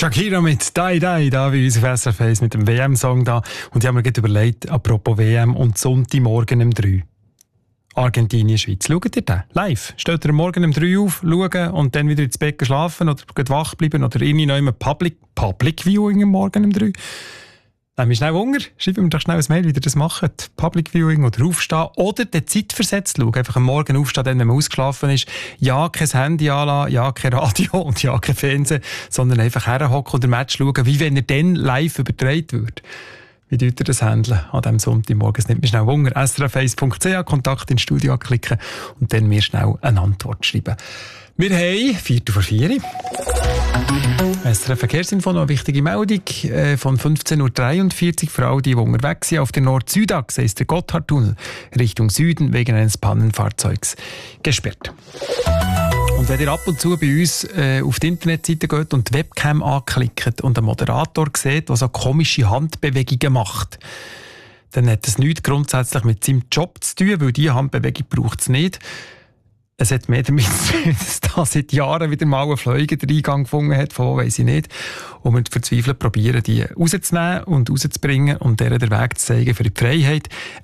Shakira mit «Die, Die» da bei uns auf SRF 1 mit dem WM-Song da. Und ich habe mir gerade überlegt, apropos WM und Sonntagmorgen um 3. Argentinien, Schweiz. Schaut ihr den? Live. Steht ihr morgen um 3 auf, schauen und dann wieder ins Bett schlafen oder wach bleiben oder irgendwie noch immer Public Viewing am Morgen um 3. Dann haben wir schnell Hunger. Schreiben wir doch schnell ein Mail, wie ihr das macht. Public Viewing oder aufstehen. Oder den Zeitversetzt schauen. Einfach am Morgen aufstehen, dann, wenn man ausgeschlafen ist. Ja, kein Handy anlassen, ja, kein Radio und ja, kein Fernsehen, sondern einfach herhocken und den Match schauen, wie wenn er dann live übertragen wird. Wie tut ihr das handeln an diesem Sonntagmorgen? Es nimmt mir schnell Hunger. srf1.ch, Kontakt ins Studio anklicken und dann mir schnell eine Antwort schreiben. Wir haben 4:04 SRF Verkehrsinfo, noch eine wichtige Meldung von 15:43 Uhr für alle, die unterwegs sind. Auf der Nord-Süd-Achse ist der Gotthardtunnel Richtung Süden wegen eines Pannenfahrzeugs gesperrt. Und wenn ihr ab und zu bei uns auf die Internetseite geht und die Webcam anklickt und einen Moderator sieht, der so komische Handbewegungen macht, dann hat das nichts grundsätzlich mit seinem Job zu tun, weil diese Handbewegung braucht es nicht. Es hat mehr damit zu tun, dass da seit Jahren wieder mal ein Flieger den Eingang gefunden hat, von wo weiss ich nicht. Und wir verzweifelt probieren, die rauszunehmen und rauszubringen und denen den Weg zu zeigen für die Freiheit.